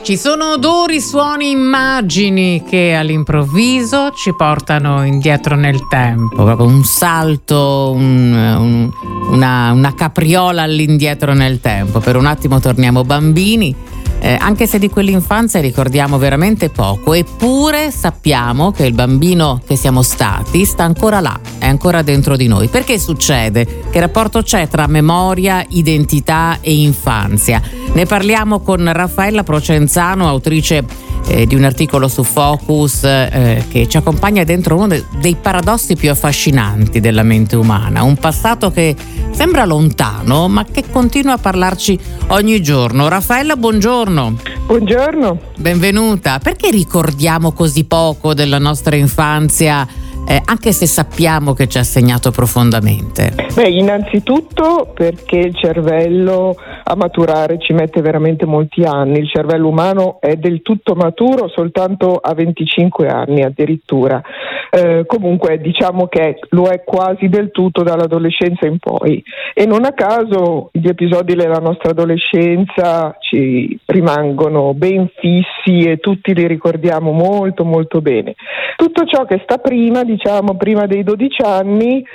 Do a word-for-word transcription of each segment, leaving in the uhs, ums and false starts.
Ci sono odori, suoni, immagini che all'improvviso ci portano indietro nel tempo, proprio un salto, un, un, una, una capriola all'indietro nel tempo. Per un attimo torniamo bambini, eh, anche se di quell'infanzia ricordiamo veramente poco, eppure sappiamo che il bambino che siamo stati sta ancora là, è ancora dentro di noi. Perché succede? Che rapporto c'è tra memoria, identità e infanzia? Ne parliamo con Raffaella Procenzano, autrice eh, di un articolo su Focus eh, che ci accompagna dentro uno de- dei paradossi più affascinanti della mente umana, un passato che sembra lontano ma che continua a parlarci ogni giorno. Raffaella, buongiorno. Buongiorno. Benvenuta. Perché ricordiamo così poco della nostra infanzia? Eh, anche se sappiamo che ci ha segnato profondamente? Beh, innanzitutto perché il cervello a maturare ci mette veramente molti anni. Il cervello umano è del tutto maturo soltanto a venticinque anni addirittura. Eh, comunque diciamo che lo è quasi del tutto dall'adolescenza in poi, e non a caso gli episodi della nostra adolescenza ci rimangono ben fissi e tutti li ricordiamo molto molto bene. Tutto ciò che sta prima, diciamo prima dei dodici anni,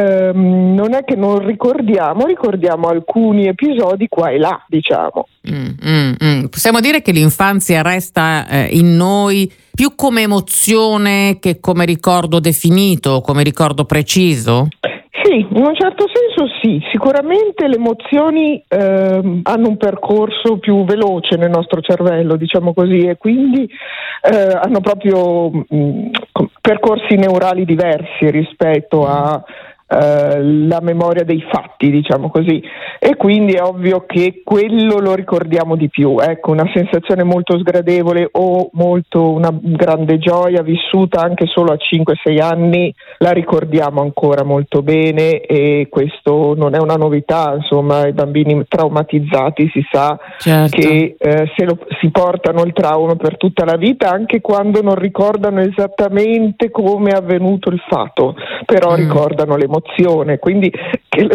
ehm, non è che non ricordiamo, ricordiamo alcuni episodi qua e là, diciamo. Mm, mm, mm. Possiamo dire che l'infanzia resta eh, in noi più come emozione che come ricordo definito, come ricordo preciso? Sì, in un certo senso sì, sicuramente le emozioni eh, hanno un percorso più veloce nel nostro cervello, diciamo così, e quindi eh, hanno proprio mh, percorsi neurali diversi rispetto a Uh, la memoria dei fatti, diciamo così, e quindi è ovvio che quello lo ricordiamo di più. Ecco, una sensazione molto sgradevole o molto una grande gioia vissuta anche solo a cinque sei anni la ricordiamo ancora molto bene, e questo non è una novità. Insomma, i bambini traumatizzati si sa certo. che eh, se lo, si portano il trauma per tutta la vita, anche quando non ricordano esattamente come è avvenuto il fatto, però mm. ricordano l'emozione, quindi che